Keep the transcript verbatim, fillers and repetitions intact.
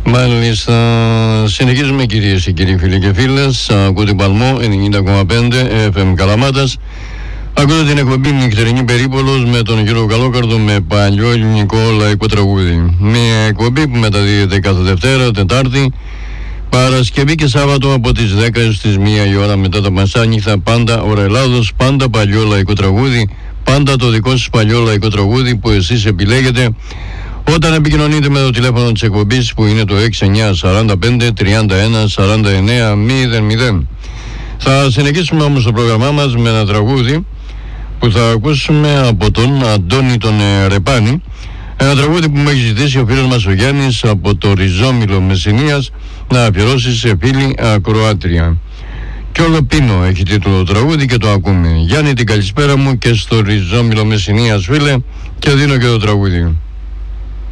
Μάλιστα, συνεχίζουμε κυρίες και κύριοι φίλοι και φίλες. Ακούτε Παλμό ενενήντα κόμμα πέντε εφ εμ Καλαμάτας. Ακούτε την εκπομπή Νυχτερινή Περίπολος με τον κύριο Καλόκαρδο με παλιό ελληνικό λαϊκό τραγούδι. Μια εκπομπή που μεταδίδεται κάθε Δευτέρα, Τετάρτη, Παρασκευή και Σάββατο από τις δέκα στις μία η ώρα μετά τα μεσάνυχτα. Πάντα ώρα Ελλάδος, πάντα παλιό λαϊκό τραγούδι, πάντα το δικό σας παλιό λαϊκό τραγούδι που εσείς επιλέγετε όταν επικοινωνείτε με το τηλέφωνο της εκπομπής που είναι το έξι εννιά σαράντα πέντε τριάντα ένα σαράντα εννέα μηδέν μηδέν. Θα συνεχίσουμε όμως το πρόγραμμά μας με ένα τραγούδι που θα ακούσουμε από τον Αντώνη τον Ρεπάνη. Ένα τραγούδι που μου έχει ζητήσει ο φίλος μας ο Γιάννης από το Ριζόμυλο Μεσσηνίας να αφιερώσει σε φίλη ακροάτρια. Κι όλο πίνω έχει τίτλο το τραγούδι και το ακούμε. Γιάννη, την καλησπέρα μου και στο Ριζόμυλο Μεσσηνίας φίλε, και δίνω και το τραγούδι.